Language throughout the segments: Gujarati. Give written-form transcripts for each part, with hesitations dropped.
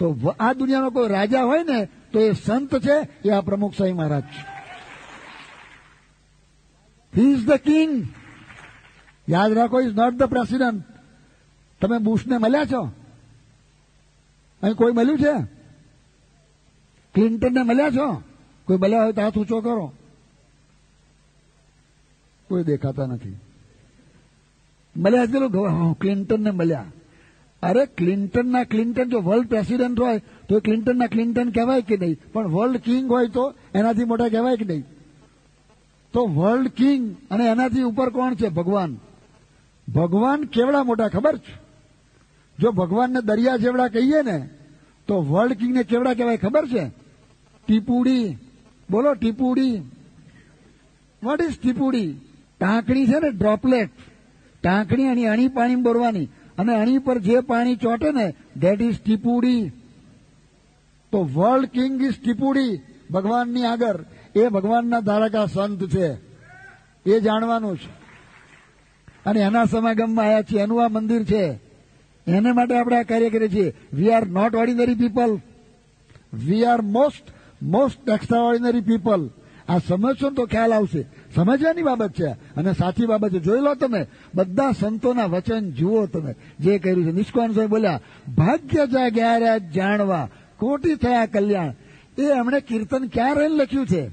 તો આ દુનિયાનો કોઈ રાજા હોય ને તો એ સંત છે, એ આ પ્રમુખ સ્વામી મહારાજ છે. He is the king. યાદ રાખો, ઇઝ નોટ ધ પ્રેસિડન્ટ. તમે બુશને મળ્યા છો? અહીં કોઈ મળ્યું છે? ક્લિન્ટનને મળ્યા છો? કોઈ મળ્યા હોય તો હાથ ઊંચો કરો. કોઈ દેખાતા નથી. મળ્યા છે ક્લિન્ટનને મળ્યા. અરે ક્લિન્ટન જો વર્લ્ડ પ્રેસિડન્ટ હોય તો ક્લિન્ટનના ક્લિન્ટન કહેવાય કે નહીં? પણ વર્લ્ડ કિંગ હોય તો એનાથી મોટા કહેવાય કે નહીં? તો વર્લ્ડ કિંગ અને એનાથી ઉપર કોણ છે? ભગવાન. ભગવાન કેવડા મોટા ખબર છે? જો ભગવાનને દરિયા જેવડા કહીએ ને તો વર્લ્ડ કિંગને કેવડા કહેવાય ખબર છે? ટીપુડી. બોલો ટીપુડી. What is ટીપુડી? ટાંકણી છે ને, ડ્રોપલેટ. ટાંકણી અને અણી પાણી બોરવાની, અને અણી પર જે પાણી ચોટે ને ધેટ ઇઝ ટીપુડી. તો વર્લ્ડ કિંગ ઇઝ ટીપુડી. ભગવાનની આગળ એ ભગવાનના ધારકા સંત છે, એ જાણવાનું છે. અને એના સમાગમમાં આવ્યા છીએ, એનું આ મંદિર છે, એને માટે આપણે આ કાર્ય કરીએ છીએ. We are not ordinary people, we are most extra ordinary people. આ સમજશો તો ખ્યાલ આવશે. સમજવાની બાબત છે અને સાચી બાબત છે. જોઈ લો તમે, બધા સંતોના વચન જુઓ તમે, જે કર્યું છે. નિષ્કાન સાહેબ બોલ્યા, ભાગ્ય જાગ્યા જાણવા કોટી થયા કલ્યાણ. એ એમણે કીર્તન ક્યાં રહીને લખ્યું છે?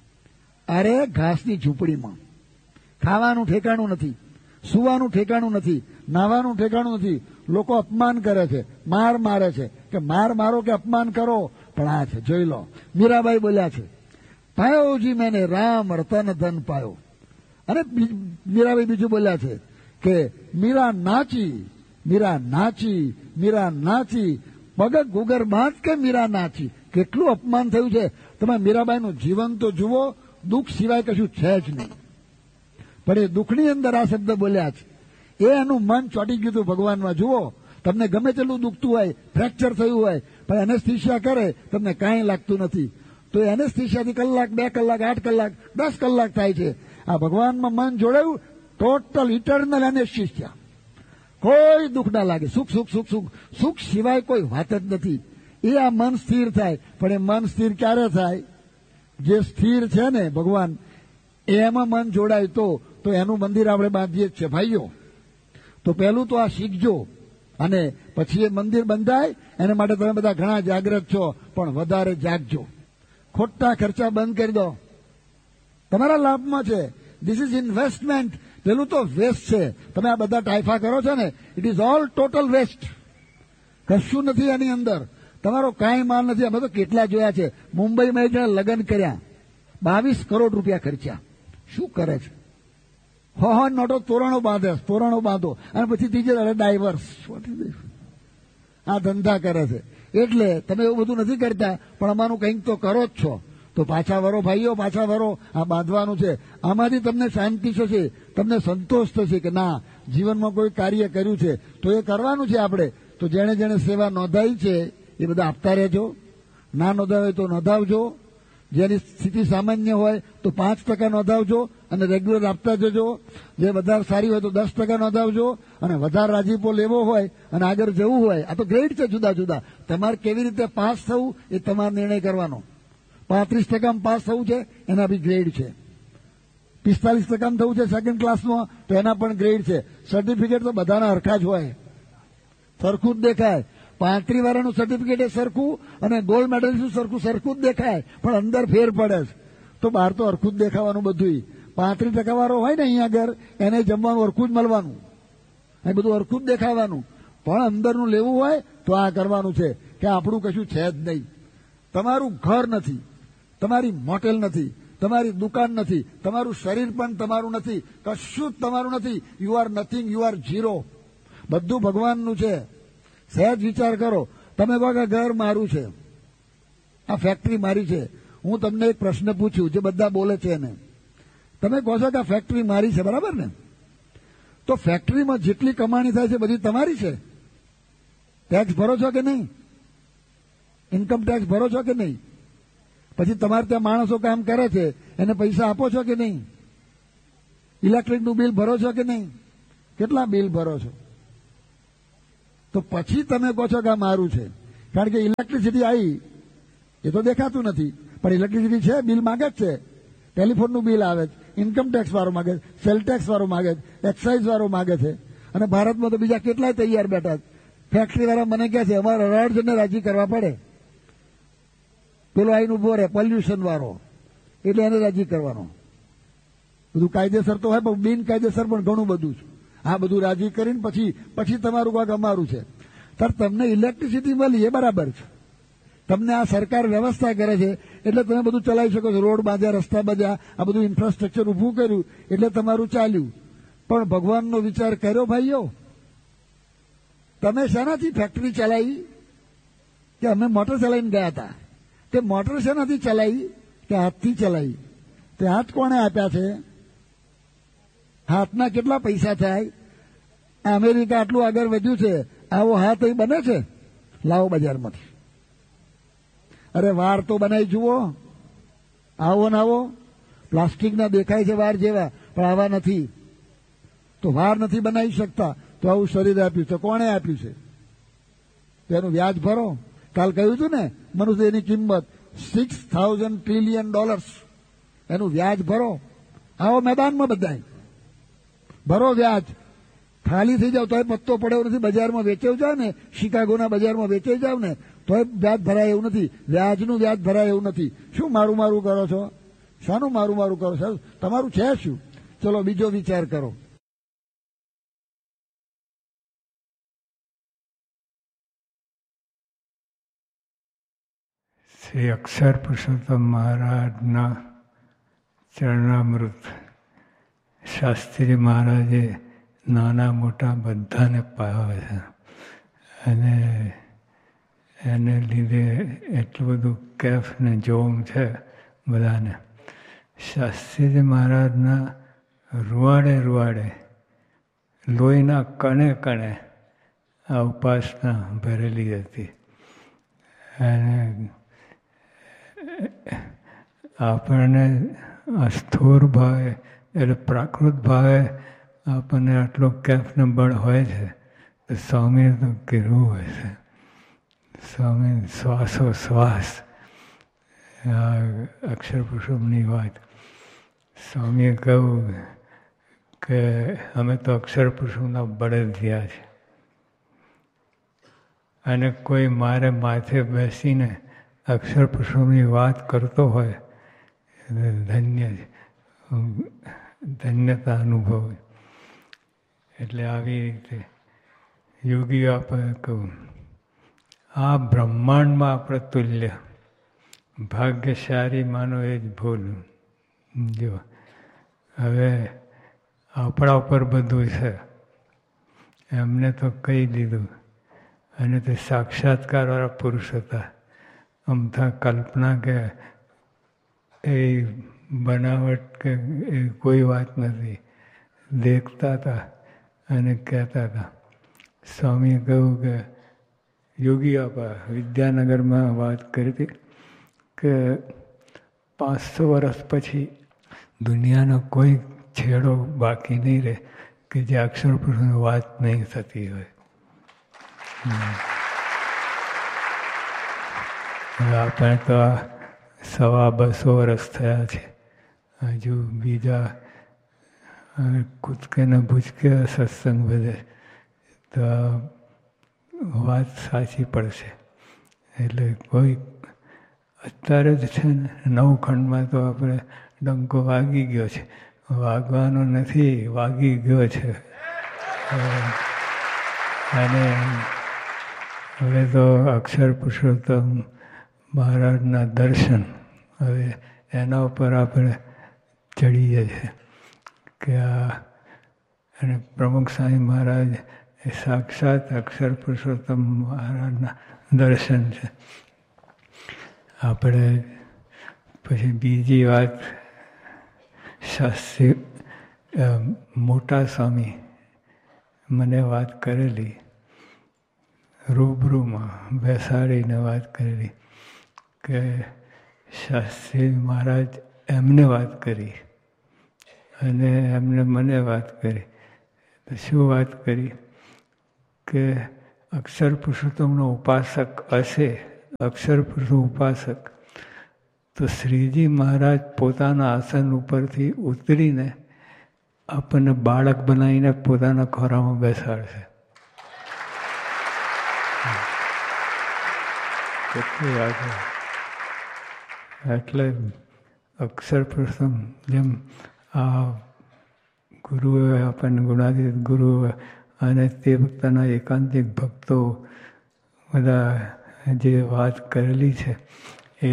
અરે ઘાસની ઝૂંપડીમાં. ખાવાનું ઠેકાણું નથી, સુવાનું ઠેકાણું નથી, નાવાનું ઠેકાણું નથી. લોકો અપમાન કરે છે, માર મારે છે. કે માર મારો કે અપમાન કરો, પણ આ છે. જોઈ લો, મીરાબાઈ બોલ્યા છે, પાયો જી મેને રામ રતન ધન પાયો. અને મીરાબાઈ બીજું બોલ્યા છે કે મીરા નાચી, મીરા નાચી, મીરા નાચી, પગ ગુગર બાંધ કે મીરા નાચી. કેટલું અપમાન થયું છે. તમે મીરાબાઈનું જીવન તો જુઓ, દુઃખ સિવાય કશું છે જ નહીં. પણ એ દુઃખની અંદર આ શબ્દ બોલ્યા છે. એ એનું મન ચોટી ગયું હતું ભગવાનમાં. જુઓ, તમને ગમે તેટલું દુખતું હોય, ફ્રેક્ચર થયું હોય, પણ એનેસ્થિશિયા કરે તમને કાંઈ લાગતું નથી. તો એનેસ્થિશિયાથી કલાક, 2 કલાક, 8 કલાક, 10 કલાક થાય છે. આ ભગવાનમાં મન જોડાયું, ટોટલ ઇટર્નલ એનેસ્થિશિયા. કોઈ દુઃખ ના લાગે. સુખ સુખ સુખ સુખ સુખ સિવાય કોઈ વાત જ નથી. એ આ મન સ્થિર થાય. પણ એ મન સ્થિર ક્યારે થાય? જે સ્થિર છે ને ભગવાન, એમાં મન જોડાય તો એનું મંદિર આપણે બાંધીએ જ છે ભાઈઓ. તો પહેલું તો આ શીખજો, અને પછી એ મંદિર બંધાય એના માટે તમે બધા ઘણા જાગ્રત છો, પણ વધારે જાગજો. ખોટા ખર્ચા બંધ કરી દો, તમારા લાભમાં છે. This is investment. પેલું તો વેસ્ટ છે. તમે આ બધા ટાઈફા કરો છો ને, it is all total waste. કશું નથી એની અંદર. તમારો કાંઈ માલ નથી. અમે તો કેટલા જોયા છે. મુંબઈમાં એક જણા લગ્ન કર્યા, 22 કરોડ રૂપિયા ખર્ચ્યા. શું કરે છે? નોટો તોરણો બાંધો અને પછી ત્રીજે ડાયવર્સ. આ ધંધા કરે છે. એટલે તમે એવું બધું નથી કરતા, પણ અમારું કંઈક તો કરો જ છો. તો પાછા વરો ભાઈઓ, પાછા વરો. આ બાંધવાનું છે. આમાંથી તમને શાંતિ થશે, તમને સંતોષ થશે કે ના, જીવનમાં કોઈ કાર્ય કર્યું છે તો એ કરવાનું છે આપણે. તો જેણે જેણે સેવા નોંધાઈ છે એ બધા આપતા રહેજો. ના નોંધાવે તો નોંધાવજો. જેની સ્થિતિ સામાન્ય હોય તો 5% નોંધાવજો અને રેગ્યુલર આપતા જજો. જે વધારે સારી હોય તો 10% નોંધાવજો. અને વધારે રાજીપો લેવો હોય અને આગળ જવું હોય, આ તો ગ્રેડ છે જુદા જુદા. તમારે કેવી રીતે પાસ થવું એ તમારે નિર્ણય કરવાનો. 35% પાસ થવું છે એના બી ગ્રેડ છે. 45% થવું છે સેકન્ડ ક્લાસમાં તો એના પણ ગ્રેડ છે. સર્ટિફિકેટ તો બધાના હરખા જ હોય, સરખું જ દેખાય. 35 વાળાનું સર્ટિફિકેટ એ સરખું અને ગોલ્ડ મેડલિસ્ટનું સરખું જ દેખાય, પણ અંદર ફેર પડે છે. તો બહાર તો હરખું જ દેખાવાનું બધું. 35% વાળો હોય ને અહીંયા આગળ, એને જમવાનું હરખું જ મળવાનું, એ બધું હરખું જ દેખાવાનું. પણ અંદરનું લેવું હોય તો આ કરવાનું છે કે આપણું કશું છે જ નહીં. તમારું ઘર નથી, તમારી મોટેલ નથી, તમારી દુકાન નથી, તમારું શરીર પણ તમારું નથી, કશું જ તમારું નથી. You are nothing, you are zero. બધું ભગવાનનું છે. સહેજ વિચાર કરો. તમે કહો કે ઘર મારું છે, આ ફેક્ટરી મારી છે. હું તમને એક પ્રશ્ન પૂછ્યું, જે બધા બોલે છે એને. તમે કહો છો કે આ ફેક્ટરી મારી છે, બરાબર ને? તો ફેક્ટરીમાં જેટલી કમાણી થાય છે બધી તમારી છે. ટેક્સ ભરો છો કે નહીં? ઇન્કમ ટેક્સ ભરો છો કે નહીં? પછી તમારે ત્યાં માણસો કામ કરે છે, એને પૈસા આપો છો કે નહીં? ઇલેક્ટ્રિકનું બિલ ભરો છો કે નહીં? કેટલા બિલ ભરો છો? તો પછી તમે કહો છો કે આ મારું છે. કારણ કે ઇલેક્ટ્રિસિટી આવી એ તો દેખાતું નથી, પણ ઇલેક્ટ્રિસિટી છે, બિલ માગે જ છે. ટેલિફોનનું બિલ આવે છે, ઇન્કમ ટેક્સ વાળો માગે છે, સેલ ટેક્સ વાળો માગે છે, એક્સાઇઝ વાળો માગે છે. અને ભારતમાં તો બીજા કેટલાય તૈયાર બેઠા છે. ફેક્ટરી વાળા મને કહે છે અમારે અઢળજણને રાજી કરવા પડે. પેલો આઈને ઉભો રહે પોલ્યુશન વાળો, એટલે એને રાજી કરવાનો. બધું કાયદેસર તો હોય, પણ બિનકાયદેસર પણ ઘણું બધું છે. આ બધું રાજી કરીને પછી તમારું કાંક અમારું છે. ત્યારે તમને ઇલેક્ટ્રિસિટી મળી એ બરાબર છે. તમને આ સરકાર વ્યવસ્થા કરે છે એટલે તમે બધું ચલાવી શકો છો. રોડ બાંધ્યા, રસ્તા બાંધ્યા, આ બધું ઇન્ફ્રાસ્ટ્રક્ચર ઊભું કર્યું એટલે તમારું ચાલ્યું. પણ ભગવાનનો વિચાર કર્યો ભાઈઓ? તમે શેનાથી ફેક્ટરી ચલાવી? કે અમે મોટર ચલાવીને ગયા હતા. તે મોટર શેનાથી ચલાવી? કે હાથથી ચલાવી. તે હાથ કોણે આપ્યા છે? હાથના કેટલા પૈસા થાય? અમેરિકા આટલું આગળ વધ્યું છે, આવો હાથ અહીં બને છે? લાવો બજારમાંથી. અરે વાર તો બનાવી જુઓ. આવો ને આવો પ્લાસ્ટિકના દેખાય છે વાર જેવા, પણ આવા નથી. તો વાર નથી બનાવી શકતા તો આવું શરીર આપ્યું છે. કોણે આપ્યું છે? તેનું વ્યાજ ભરો. કાલ કહ્યું હતું ને, મનુષ્યની કિંમત $6,000 ટ્રિલિયન. એનું વ્યાજ ભરો. આવો મેદાનમાં બધાય ભરો વ્યાજ. ખાલી થઈ જાવ તોય પત્તો પડ્યો નથી. બજારમાં વેચાઈ જાવ ને, શિકાગોના બજારમાં વેચાઈ જાવ ને, તોય વ્યાજ ભરાય એવું નથી. વ્યાજનું વ્યાજ ભરાય એવું નથી. શું મારું મારું કરો છો? શાનું મારું મારું કરો છો? તમારું છે શું? ચલો બીજો વિચાર કરો. શ્રી અક્ષર પુરુષોત્તમ મહારાજના ચરણામૃત શાસ્ત્રી મહારાજે નાના મોટા બધાને પાવે છે. અને એને લીધે એટલું બધું કેફ ને જોમ છે બધાને. શાસ્ત્રીજી મહારાજના રૂવાડે લોહીના કણે કણે આ ઉપાસના ભરેલી હતી. અને આપણને આ સ્થૂળ ભાવે એટલે પ્રાકૃત ભાવે આપણને આટલો કેફને બળ હોય છે, તો સ્વામીએ તો કેવું હોય છે. સ્વામી શ્વાસોશ્વાસ અક્ષર પુરુષોત્તમની વાત. સ્વામીએ કહ્યું કે અમે તો અક્ષર પુરુષોત્તમના બળદિયા છે. અને કોઈ મારે માથે બેસીને અક્ષર પુરુષોત્તમની વાત કરતો હોય ધન્યતા અનુભવ. એટલે આવી રીતે યોગીઓ આપણે કહું, આ બ્રહ્માંડમાં આપણે તુલ્ય ભાગ્યશાળી માનો એ જ ભૂલ. જો હવે આપણા ઉપર બધું છે, એમને તો કહી દીધું. અને તે સાક્ષાત્કારવાળા પુરુષ હતા. અમથા કલ્પના કે એ બનાવટ કે એ કોઈ વાત નથી. દેખતા હતા અને કહેતા હતા. સ્વામીએ કહ્યું કે યોગી આપા વિદ્યાનગરમાં વાત કરી હતી કે 500 વર્ષ પછી દુનિયાનો કોઈ છેડો બાકી નહીં રહે કે જે અક્ષર પુરુષની વાત નહીં થતી હોય. આપણે તો 125 વર્ષ થયા છે. હજુ બીજા કૂદકે ને ભૂચકે સત્સંગ વધે તો વાત સાચી પડશે. એટલે કોઈ અત્યારે જ છે ને 9 ખંડમાં તો આપણે ડંકો વાગી ગયો છે. વાગવાનો નથી, વાગી ગયો છે. અને હવે તો અક્ષર પુરુષોત્તમ મહારાજના દર્શન, હવે એના ઉપર આપણે ચડીએ છીએ કે આ. અને પ્રમુખ સ્વામી મહારાજ એ સાક્ષાત અક્ષર પુરુષોત્તમ મહારાજના દર્શન છે. આપણે પછી બીજી વાત, શાસ્ત્રી મોટા સ્વામી મને વાત કરેલી, રૂબરૂમાં બેસાડીને વાત કરેલી કે શાસ્ત્રી મહારાજ એમને વાત કરી અને એમને મને વાત કરી. તો શું વાત કરી કે અક્ષર પુરુષોત્તમનો ઉપાસક હશે, અક્ષર પુરુષ ઉપાસક, તો શ્રીજી મહારાજ પોતાના આસન ઉપરથી ઉતરીને આપણને બાળક બનાવીને પોતાના ખોરામાં બેસાડશે. એટલે અક્ષર પુરુષોત્તમ જેમ આ ગુરુએ આપણને ગુણાતીત ગુરુ અને તે વખતના એકાંતિક ભક્તો બધા જે વાત કરેલી છે એ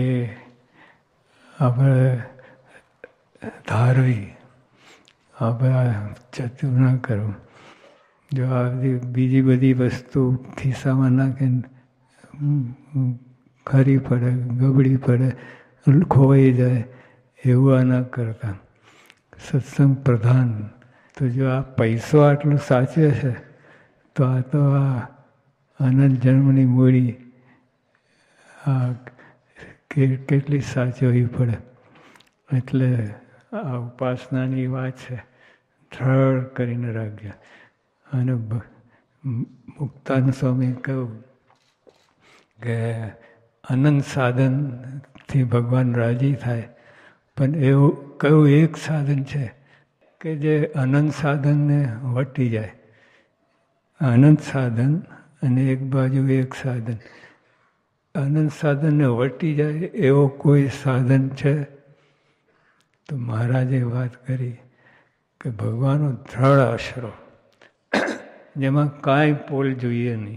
આપણે ધારવી, આપણે ચતુર ના કરવું. જો આ બીજી બધી વસ્તુ ખિસ્સામાં નાખીને ખરી પડે, ગબડી પડે, ખોવાઈ જાય, એવું આ ના કરતા. સત્સંગ પ્રધાન. તો જો આ પૈસો આટલું સાચવે છે તો આ તો આ અનંત જન્મની મૂડી આ કેટલી સાચવવી પડે. એટલે આ ઉપાસનાની વાત છે, દ્રઢ કરીને રાખજો. અને મુક્તાનંદ સ્વામી કહ્યું કે અનંત સાધનથી ભગવાન રાજી થાય, પણ એવું કયું એક સાધન છે કે જે અનંત સાધનને વટી જાય. અનંત સાધન અને એક બાજુ એક સાધન. અનંત સાધનને વટી જાય એવો કોઈ સાધન છે? તો મહારાજે વાત કરી કે ભગવાનનો દ્રઢ આશરો, જેમાં કાંઈ પોલ જોઈએ નહીં.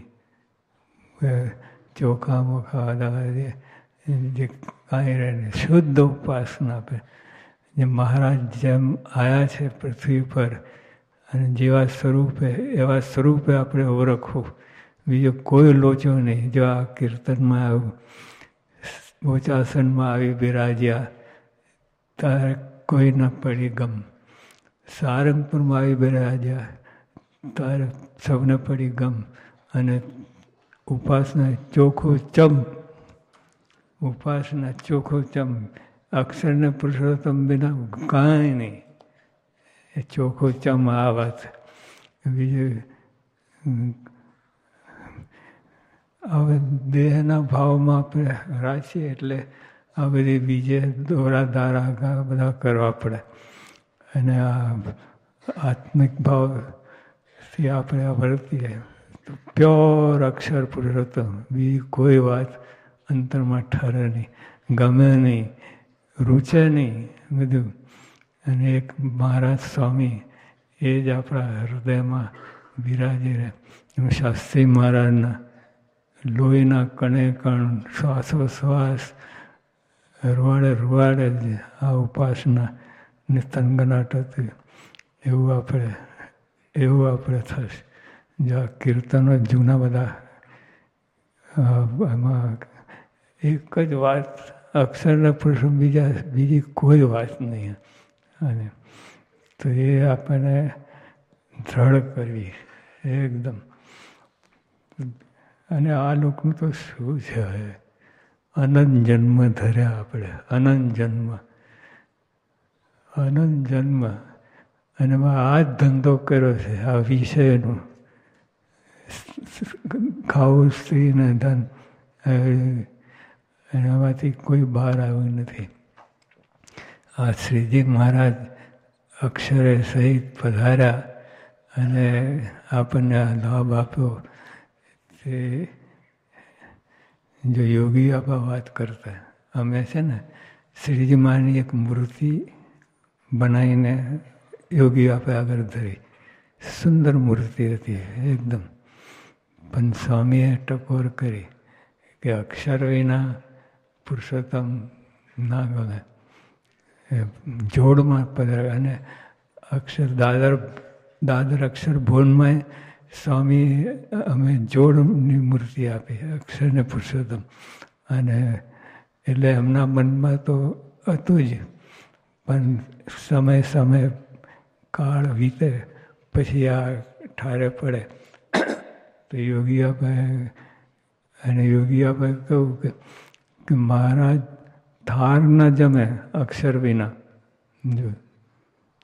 ચોખા મોખા જે કાંઈ રહે નહીં, શુદ્ધ ઉપાસના આપે. જે મહારાજ જેમ આવ્યા છે પૃથ્વી પર અને જેવા સ્વરૂપે એવા સ્વરૂપે આપણે ઓળખવું, બીજો કોઈ લોચો નહીં. જો આ કીર્તનમાં આવ્યું, બોચાસનમાં આવી બિરાજ્યા તારે કોઈ ન પડી ગમ, સારંગપુરમાં આવી બિરાજ્યા તારે સૌને પડી ગમ. અને ઉપાસના ચોખ્ખું ચમ, ઉપાસના ચોખ્ખું ચમ, અક્ષરને પુરુષોત્તમ વિના કાંઈ નહીં. એ ચોખ્ખું ચમ આ વાત. બીજું હવે દેહના ભાવમાં આપણે રાખીએ એટલે આ બધી બીજે દોરા દારા બધા કરવા પડે. અને આ આત્મિક ભાવથી આપણે વર્તીએ તો પ્યોર અક્ષર પુરુષોત્તમ, બીજી કોઈ વાત અંતરમાં ઠરે નહીં, ગમે નહીં, રૂચે નહીં બધું. અને એક મહારાજ સ્વામી એ જ આપણા હૃદયમાં બિરાજી રહે. શાસ્ત્રી મહારાજના લોહીના કણે કણ, શ્વાસોશ્વાસ, રૂવાડે રૂવાડે જ આ ઉપાસના ને તનગનાટ હતી. એવું આપણે થશે. જો આ કીર્તનો જૂના બધા એમાં એક જ વાત અક્ષરના પુરુષો, બીજી કોઈ વાત નહીં. અને તો એ આપણને દ્રઢ કરવી એકદમ. અને આ લોકનું તો શું છે, અનંત જન્મ ધર્યા આપણે, અનંત જન્મ. અને આ જ ધંધો કર્યો છે આ વિષયનો, ખાવું, સ્ત્રી ને ધન, એનામાંથી કોઈ બહાર આવ્યું નથી. આ શ્રીજી મહારાજ અક્ષરે સહિત પધાર્યા અને આપણને આ લાભ આપ્યો. તે જો યોગી આપા વાત કરતા, અમે છે ને શ્રીજી મહારાજની એક મૂર્તિ બનાવીને યોગી આપે આગળ ધરી. સુંદર મૂર્તિ હતી એકદમ. પણ સ્વામીએ ટકોર કરી કે અક્ષર વિના પુરુષોત્તમ ના ગમે. જોડમાં પધરાવે. અને અક્ષર દાદર અક્ષર ભુવનમાં સ્વામી અમે જોડની મૂર્તિ આપી, અક્ષરને પુરુષોત્તમ. અને એટલે એમના મનમાં તો હતું જ, પણ સમય કાળ વીતે પછી આ ઠારે પડે. તો યોગી આપે કહ્યું કે મહારાજ થાર ન જમે અક્ષર વિના. જો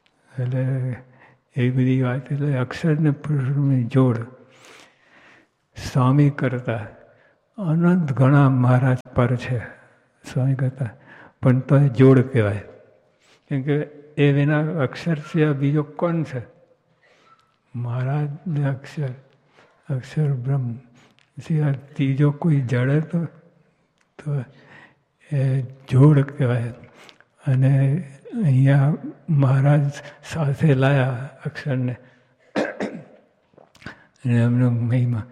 એટલે એ બધી વાત, એટલે અક્ષરને પુરુષોત્તમની જોડ. સ્વામી કરતા અનંત ઘણા મહારાજ પર છે સ્વામી કરતા, પણ તો એ જોડ કહેવાય. કેમ કે એ વિના અક્ષર સિવાય બીજો કોણ છે? મહારાજ ને અક્ષર, અક્ષર બ્રહ્મ સિવાય ત્રીજો કોઈ જડે તો એ જોડ કહેવાય. અને અહીંયા મહારાજ સાથે લાયા અક્ષરને અને એમનો મહિમા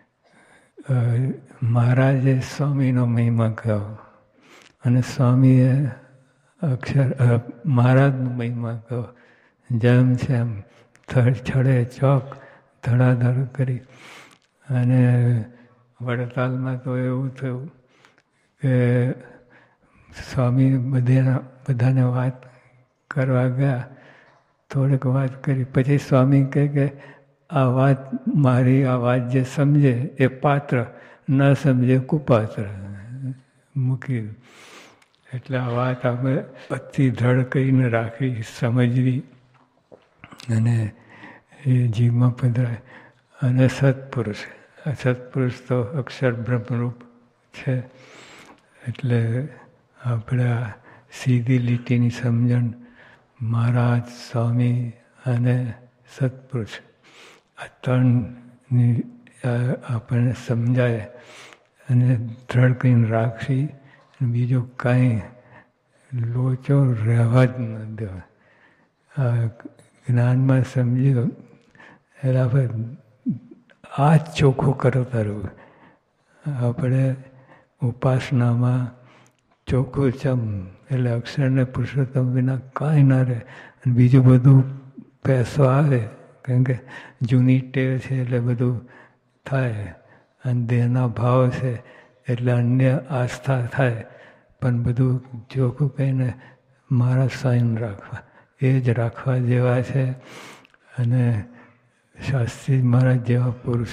મહારાજે સ્વામીનો મહિમા કહ્યો અને સ્વામીએ અક્ષર મહારાજનો મહિમા કહ્યો. જેમ છે એમ છડે ચોક ધડાધડ કરી. અને વડતાલમાં તો એવું થયું કે સ્વામી બધાને વાત કરવા ગયા, થોડીક વાત કરી પછી સ્વામી કહે કે આ વાત મારી, આ વાત જે સમજે એ પાત્ર, ન સમજે કુપાત્ર, મૂકી. એટલે આ વાત આપણે અતિ દ્રઢ કરીને રાખવી, સમજવી અને એ જીવમાં પધરાય. અને સત્પુરુષ, આ સત્પુરુષ તો અક્ષર બ્રહ્મરૂપ છે. એટલે આપણે આ સીધી લીટીની સમજણ મહારાજ, સ્વામી અને સત્પુરુષ આ ત્રણની આપણને સમજાય અને દ્રઢ કરીને રાખવી. બીજું કાંઈ લોચો રહેવા જ ન દેવાય. આ જ્ઞાનમાં સમજી લો એટલે આપણે આ જ ચોખ્ખું કરતા રહેવું. આપણે ઉપાસનામાં ચોખ્ખું ચમ એટલે અક્ષરને પુરુષોત્તમ વિના કાંઈ ના રહે. અને બીજું બધું પૈસો આવે, કેમ કે જૂની ટેવ છે એટલે બધું થાય. અને દેહના ભાવ છે એટલે અન્ય આસ્થા થાય. પણ બધું ચોખ્ખું કહીને મારા સાઈન રાખવા, એ જ રાખવા જેવા છે. અને શાસ્ત્રી મહારાજ જેવા પુરુષ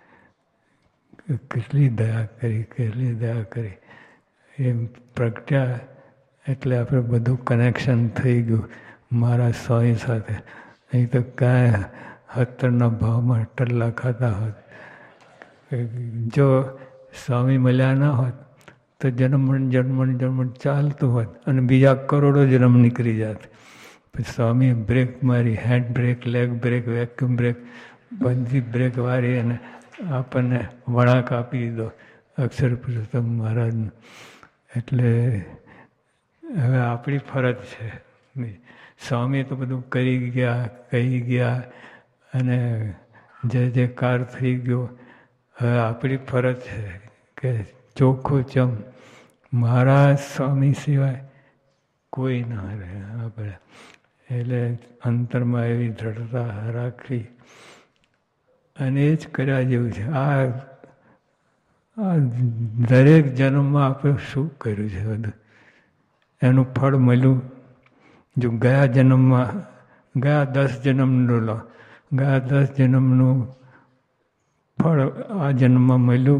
કેટલી દયા કરી, કેટલી દયા કરી. એમ પ્રગટ્યા એટલે આપણે બધું કનેક્શન થઈ ગયું મારા સ્વામી સાથે. અહીં તો કાંઈ હતરના ભાવમાં ટલ્લા ખાતા હોત. જો સ્વામી મળ્યા ના હોત તો જન્મણ ચાલતું હોત અને બીજા કરોડો જન્મ નીકળી જાત. પછી સ્વામીએ બ્રેક મારી, hand break, leg break, vacuum break, બધી બ્રેક વાળી અને આપણને વળાંક આપી દીધો અક્ષર પુરુષોત્તમ મહારાજનો. એટલે હવે આપણી ફરજ છે. સ્વામી તો બધું કરી ગયા, કહી ગયા અને જે કાર થઈ ગયો. હવે આપણી ફરજ છે કે ચોખ્ખું ચમ મહારાજ સ્વામી સિવાય કોઈ ના રહે આપણે. એટલે અંતરમાં એવી દ્રઢતા રાખવી અને એ જ કર્યા જેવું છે. આ દરેક જન્મમાં આપણે શું કર્યું છે બધું એનું ફળ મળ્યું. જો ગયા જન્મમાં, ગયા 10 જન્મનું લો, ગયા 10 જન્મનું ફળ આ જન્મમાં મળ્યું,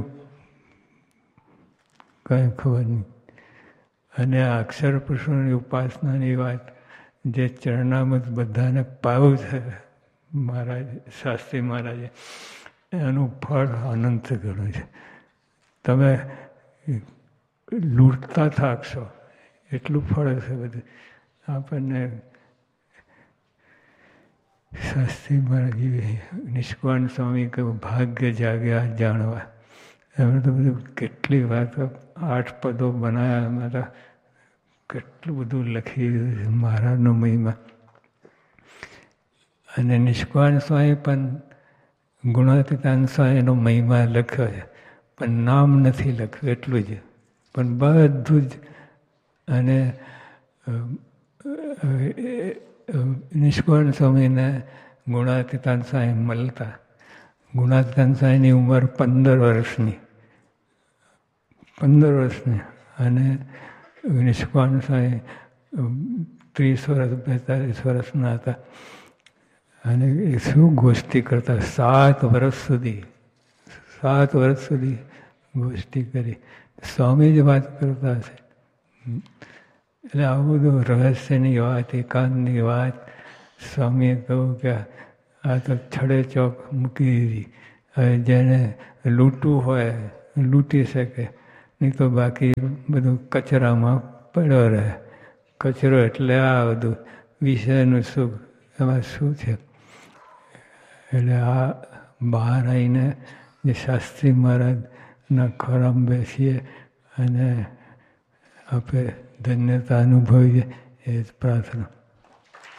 કંઈ ખબર નહીં. અને આ અક્ષર પુરુષોની ઉપાસનાની વાત જે ચરણામૃત બધાને પાવ્યું છે મહારાજ, શાસ્ત્રી મહારાજે, એનું ફળ અનંત ઘણું છે. તમે લૂંટતા થાકશો એટલું ફળ છે બધું. આપણને શાસ્ત્રી મહારાજ, નિષ્કાન સ્વામી કહ્યું ભાગ્ય જાગ્યા જાણવા. એમણે તો બધું કેટલી વાતો, 8 પદો બનાવ્યા. એમાં તો કેટલું બધું લખી દીધું છે મહારાજનો મહિમા. અને નિષ્કાન સ્વામી પણ ગુણાતીતાન સ્વામીનો મહિમા લખ્યો છે, પણ નામ નથી લખ્યું એટલું જ. પણ બધું જ. અને નિષ્કાન સ્વામીને ગુણાતીતાન સ્વામી મળતા. ગુણાતીતાન સ્વામીની ઉંમર 15 વર્ષની, 15 વર્ષની. અને નિષ્કાન સ્વામી 30 વર્ષ, 42 વર્ષના હતા. અને એ શું ગોષ્ઠી કરતા, 7 વર્ષ સુધી ગોષ્ઠી કરી. સ્વામી જ વાત કરતા હશે. એટલે આવું બધું રહસ્યની વાત, એકાંતની વાત. સ્વામીએ કહ્યું કે આ તો છડે ચોક મૂકી દીધી. હવે જેને લૂંટવું હોય લૂંટી શકે, નહીં તો બાકી બધું કચરામાં પડ્યો રહે. કચરો એટલે આ બધું વિષયનું સુખ, એમાં શું છે? એટલે આ બહાર આવીને જે શાસ્ત્રી મહારાજના ખોરામાં બેસીએ અને આપણે ધન્યતા અનુભવીએ એ જ પ્રાર્થના.